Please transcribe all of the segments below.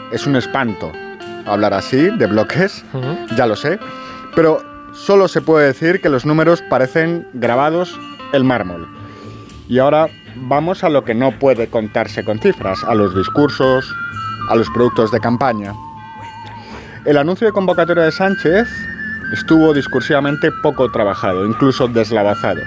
es un espanto hablar así, de bloques, ya lo sé, pero solo se puede decir que los números parecen grabados en mármol. Y ahora vamos a lo que no puede contarse con cifras, a los discursos, a los productos de campaña. El anuncio de convocatoria de Sánchez estuvo discursivamente poco trabajado, incluso deslavazado.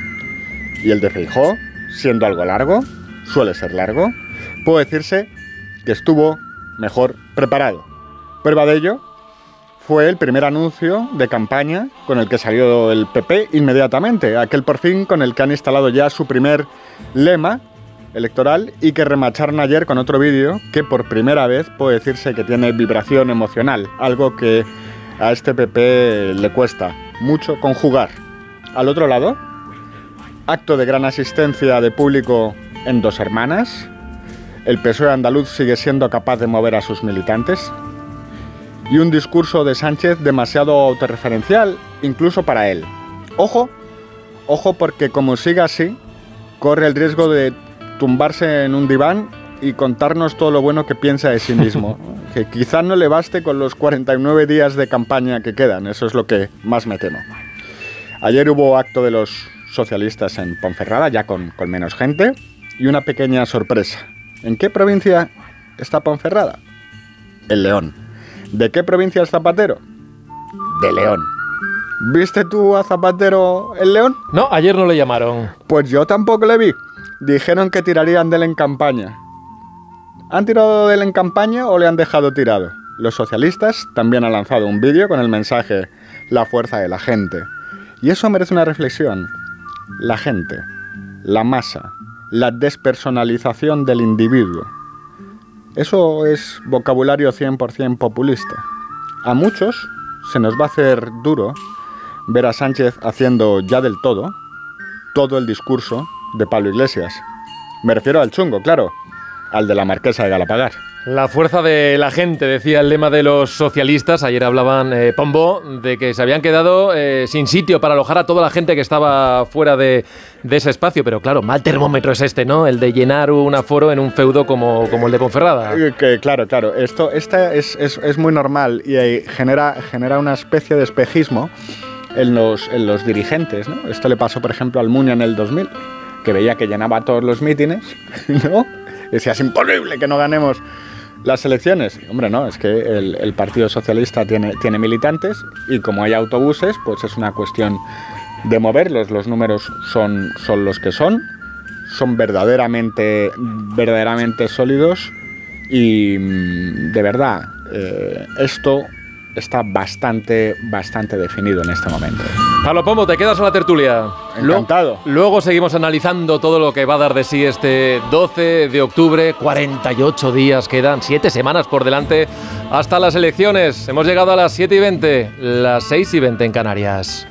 Y el de Feijóo, siendo algo largo, suele ser largo, puede decirse que estuvo mejor preparado. Prueba de ello fue el primer anuncio de campaña con el que salió el PP inmediatamente, aquel por fin con el que han instalado ya su primer lema electoral y que remacharon ayer con otro vídeo que por primera vez puede decirse que tiene vibración emocional, algo que a este PP le cuesta mucho conjugar. Al otro lado, acto de gran asistencia de público en Dos Hermanas. El PSOE andaluz sigue siendo capaz de mover a sus militantes. Y un discurso de Sánchez demasiado autorreferencial, incluso para él. Ojo porque como siga así, corre el riesgo de tumbarse en un diván y contarnos todo lo bueno que piensa de sí mismo. Que quizá no le baste con los 49 días de campaña que quedan, eso es lo que más me temo. Ayer hubo acto de los socialistas en Ponferrada, ya con menos gente, y una pequeña sorpresa. ¿En qué provincia está Ponferrada? En León. ¿De qué provincia es Zapatero? De León. ¿Viste tú a Zapatero en León? No, ayer no le llamaron. Pues yo tampoco le vi. Dijeron que tirarían de él en campaña. ¿Han tirado de él en campaña o le han dejado tirado? Los socialistas también han lanzado un vídeo con el mensaje "La fuerza de la gente". Y eso merece una reflexión. La gente, la masa, la despersonalización del individuo. Eso es vocabulario 100% populista. A muchos se nos va a hacer duro ver a Sánchez haciendo ya del todo el discurso de Pablo Iglesias. Me refiero al chungo, claro, al de la Marquesa de Galapagar. La fuerza de la gente, decía el lema de los socialistas. Ayer hablaban, Pombo, de que se habían quedado sin sitio para alojar a toda la gente que estaba fuera de ese espacio. Pero claro, mal termómetro es este, ¿no? El de llenar un aforo en un feudo como el de Ponferrada. Claro. Esta es muy normal y genera una especie de espejismo en los dirigentes, ¿no? Esto le pasó, por ejemplo, al Muña en el 2000, que veía que llenaba todos los mítines, ¿no? Decía, es imposible que no ganemos las elecciones. Hombre, no, es que el Partido Socialista tiene militantes y como hay autobuses, pues es una cuestión de moverlos. Los números son los que son verdaderamente sólidos y de verdad esto está bastante definido en este momento. Pablo Pombo, te quedas a la tertulia. Encantado. Luego seguimos analizando todo lo que va a dar de sí este 12 de octubre. 48 días quedan, 7 semanas por delante hasta las elecciones. Hemos llegado a las 7:20, las 6:20 en Canarias.